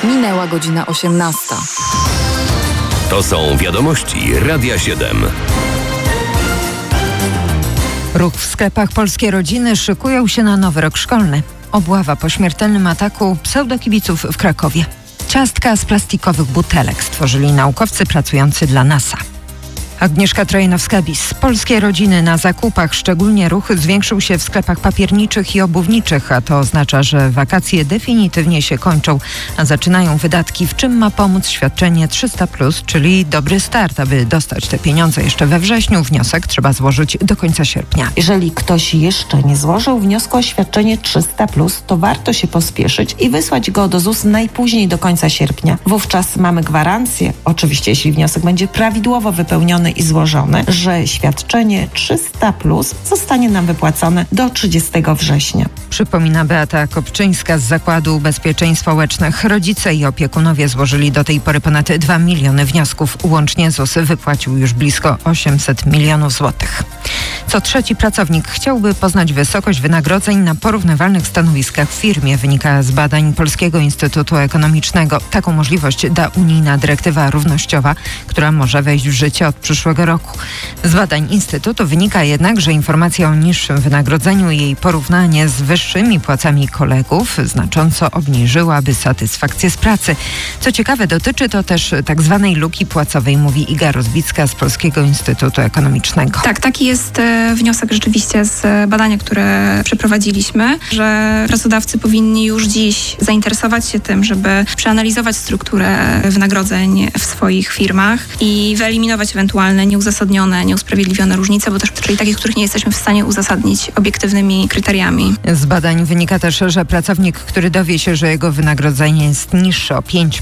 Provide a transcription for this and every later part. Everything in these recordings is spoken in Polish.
Minęła godzina 18. To są wiadomości Radia 7. Ruch w sklepach Polskie Rodziny szykują się na nowy rok szkolny. Obława po śmiertelnym ataku pseudokibiców w Krakowie. Ciastka z plastikowych butelek stworzyli naukowcy pracujący dla NASA. Agnieszka Trojanowska-Bis. Polskie Rodziny na zakupach. Szczególnie ruch zwiększył się w sklepach papierniczych i obuwniczych, a to oznacza, że wakacje definitywnie się kończą, a zaczynają wydatki. W czym ma pomóc świadczenie 300+, czyli dobry start. Aby dostać te pieniądze jeszcze we wrześniu, wniosek trzeba złożyć do końca sierpnia. Jeżeli ktoś jeszcze nie złożył wniosku o świadczenie 300+, to warto się pospieszyć i wysłać go do ZUS najpóźniej do końca sierpnia. Wówczas mamy gwarancję, oczywiście jeśli wniosek będzie prawidłowo wypełniony i złożone, że świadczenie 300+ zostanie nam wypłacone do 30 września. Przypomina Beata Kopczyńska z Zakładu Ubezpieczeń Społecznych. Rodzice i opiekunowie złożyli do tej pory ponad 2 miliony wniosków. Łącznie ZUS wypłacił już blisko 800 milionów złotych. Co trzeci pracownik chciałby poznać wysokość wynagrodzeń na porównywalnych stanowiskach w firmie, wynika z badań Polskiego Instytutu Ekonomicznego. Taką możliwość da unijna dyrektywa równościowa, która może wejść w życie od przyszłego roku. Z badań Instytutu wynika jednak, że informacja o niższym wynagrodzeniu i jej porównanie z wyższymi płacami kolegów znacząco obniżyłaby satysfakcję z pracy. Co ciekawe, dotyczy to też tak zwanej luki płacowej, mówi Iga Rozbicka z Polskiego Instytutu Ekonomicznego. Tak, taki jest wniosek rzeczywiście z badania, które przeprowadziliśmy, że pracodawcy powinni już dziś zainteresować się tym, żeby przeanalizować strukturę wynagrodzeń w swoich firmach i wyeliminować ewentualne nieuzasadnione, nieusprawiedliwione różnice, bo też czyli takich, których nie jesteśmy w stanie uzasadnić obiektywnymi kryteriami. Z badań wynika też, że pracownik, który dowie się, że jego wynagrodzenie jest niższe o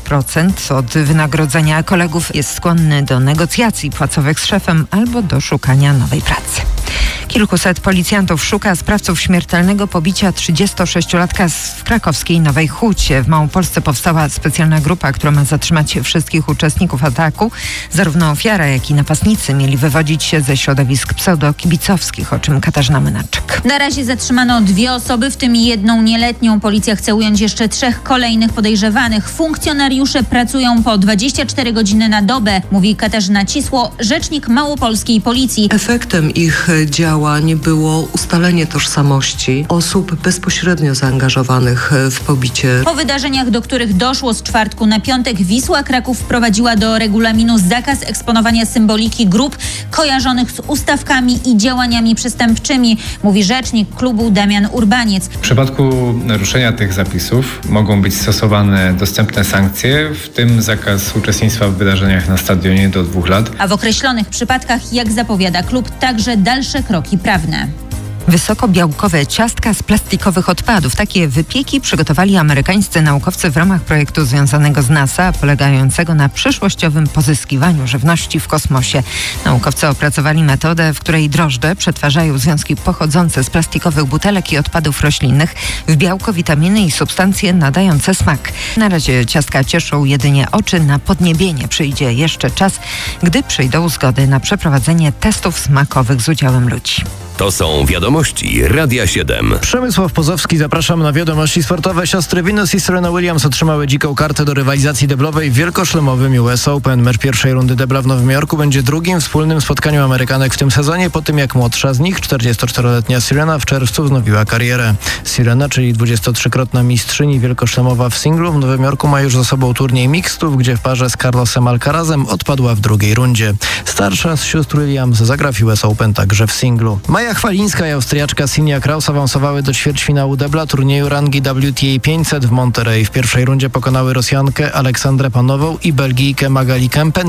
5% od wynagrodzenia kolegów, jest skłonny do negocjacji płacowych z szefem albo do szukania nowej pracy. Kilkuset policjantów szuka sprawców śmiertelnego pobicia 36-latka w krakowskiej Nowej Hucie. W Małopolsce powstała specjalna grupa, która ma zatrzymać wszystkich uczestników ataku. Zarówno ofiara, jak i napastnicy mieli wywodzić się ze środowisk pseudokibicowskich, o czym Katarzyna Mynaczyk. Na razie zatrzymano 2 osoby, w tym 1 nieletnią. Policja chce ująć jeszcze 3 kolejnych podejrzewanych. Funkcjonariusze pracują po 24 godziny na dobę, mówi Katarzyna Cisło, rzecznik małopolskiej policji. Efektem ich działań było ustalenie tożsamości osób bezpośrednio zaangażowanych w pobicie. Po wydarzeniach, do których doszło z czwartku na piątek, Wisła Kraków wprowadziła do regulaminu zakaz eksponowania symboliki grup kojarzonych z ustawkami i działaniami przestępczymi, mówi rzecznik klubu Damian Urbaniec. W przypadku naruszenia tych zapisów mogą być stosowane dostępne sankcje, w tym zakaz uczestnictwa w wydarzeniach na stadionie do 2 lat. A w określonych przypadkach, jak zapowiada klub, także dalsze kroki prawne. Wysokobiałkowe ciastka z plastikowych odpadów. Takie wypieki przygotowali amerykańscy naukowcy w ramach projektu związanego z NASA, polegającego na przyszłościowym pozyskiwaniu żywności w kosmosie. Naukowcy opracowali metodę, w której drożdże przetwarzają związki pochodzące z plastikowych butelek i odpadów roślinnych w białko, witaminy i substancje nadające smak. Na razie ciastka cieszą jedynie oczy, na podniebienie przyjdzie jeszcze czas, gdy przyjdą zgody na przeprowadzenie testów smakowych z udziałem ludzi. To są wiadomości Radia 7. Przemysław Pozowski, zapraszam na wiadomości sportowe. Siostry Venus i Serena Williams otrzymały dziką kartę do rywalizacji deblowej w wielkoszlemowym US Open. Mecz pierwszej rundy debla w Nowym Jorku będzie drugim wspólnym spotkaniu Amerykanek w tym sezonie, po tym jak młodsza z nich, 44-letnia Serena, w czerwcu wznowiła karierę. Serena, czyli 23-krotna mistrzyni wielkoszlemowa w singlu, w Nowym Jorku ma już za sobą turniej mixtów, gdzie w parze z Carlosem Alcarazem odpadła w drugiej rundzie. Starsza z sióstr Williams zagra w US Open także w singlu. Maja Chwalińska i Austriaczka Sinja Kraus awansowały do ćwierćfinału debla turnieju rangi WTA 500 w Monterey. W pierwszej rundzie pokonały Rosjankę Aleksandrę Panową i Belgijkę Magali Kempen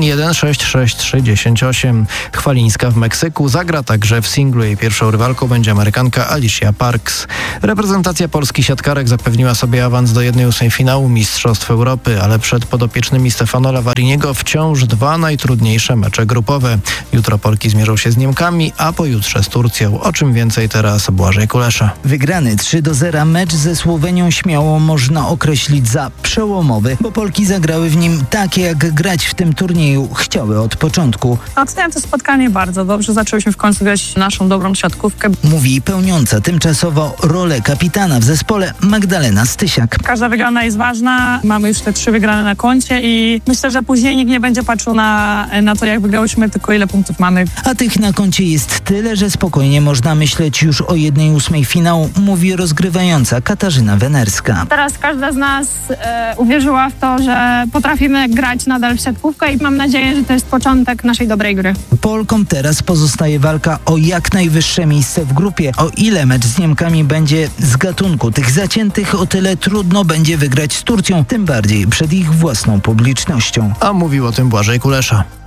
1-6-6-3-10-8. Chwalińska w Meksyku zagra także w singlu. Jej pierwszą rywalką będzie Amerykanka Alicia Parks. Reprezentacja Polski siatkarek zapewniła sobie awans do 1/8 finału Mistrzostw Europy, ale przed podopiecznymi Stefano Lavariniego wciąż 2 najtrudniejsze mecze grupowe. Jutro Polki zmierzą się z Niemkami, a pojutrze z Turcją. finału. O czym więcej teraz Błażej Kulesza. Wygrany 3-0 mecz ze Słowenią śmiało można określić za przełomowy, bo Polki zagrały w nim tak, jak grać w tym turnieju chciały od początku. Oceniam to spotkanie bardzo dobrze. Zaczęłyśmy w końcu grać naszą dobrą siatkówkę. Mówi pełniąca tymczasowo rolę kapitana w zespole Magdalena Stysiak. Każda wygrana jest ważna. Mamy już te 3 wygrane na koncie i myślę, że później nikt nie będzie patrzył na to, jak wygrałyśmy, tylko ile punktów mamy. A tych na koncie jest tyle, że spokojnie można myśleć już o 1/8 finału, mówi rozgrywająca Katarzyna Wenerska. Teraz każda z nas uwierzyła w to, że potrafimy grać nadal w siatkówkę i mam nadzieję, że to jest początek naszej dobrej gry. Polkom teraz pozostaje walka o jak najwyższe miejsce w grupie. O ile mecz z Niemkami będzie z gatunku tych zaciętych, o tyle trudno będzie wygrać z Turcją, tym bardziej przed ich własną publicznością. A mówił o tym Błażej Kulesza.